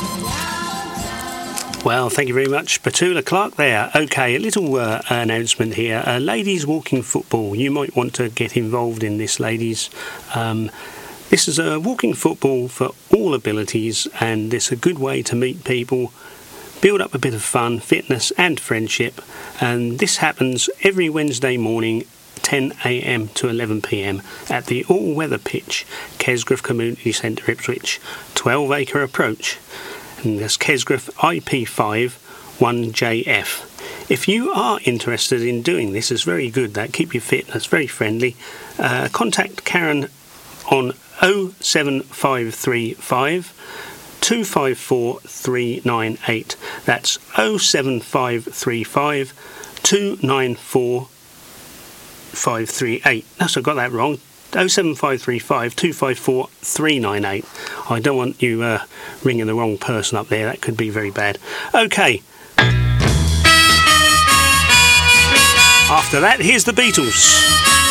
Well, thank you very much, Petula Clark there. Okay, a little announcement here. Ladies walking football. You might want to get involved in this, ladies. This is a walking football for all abilities, and it's a good way to meet people, build up a bit of fun, fitness and friendship. And this happens every Wednesday morning, 10 a.m. to 11 p.m. at the all-weather pitch, Kesgrove Community Centre, Ipswich, 12-acre approach. And that's Kesgrove IP5 1JF. If you are interested in doing this, it's very good. That keep you fit. That's very friendly. Contact Karen on 07535 254 398. That's 07535 294 538. No, so I got that wrong. 07535 254 398. I don't want you ringing the wrong person up there. That could be very bad. Okay. After that, here's the Beatles.